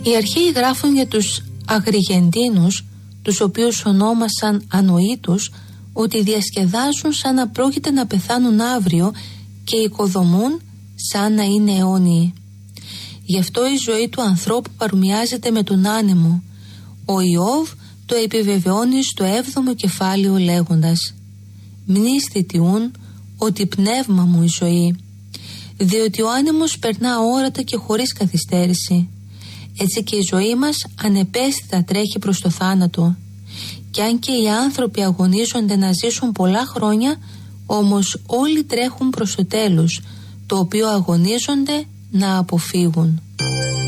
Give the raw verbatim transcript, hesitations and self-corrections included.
Οι αρχαίοι γράφουν για τους Αγριγεντίνους, τους οποίους ονόμασαν ανοήτους, ότι διασκεδάζουν σαν να πρόκειται να πεθάνουν αύριο και οικοδομούν σαν να είναι αιώνιοι. Γι' αυτό η ζωή του ανθρώπου παρομοιάζεται με τον άνεμο. Ο Ιώβ το επιβεβαιώνει στο έβδομο κεφάλαιο λέγοντας: «Μνήσθητιούν ότι πνεύμα μου η ζωή, διότι ο άνεμος περνά αόρατα και χωρίς καθυστέρηση. Έτσι και η ζωή μας ανεπαίσθητα τρέχει προς το θάνατο. Κι αν και οι άνθρωποι αγωνίζονται να ζήσουν πολλά χρόνια, όμως όλοι τρέχουν προς το τέλος, το οποίο αγωνίζονται να αποφύγουν».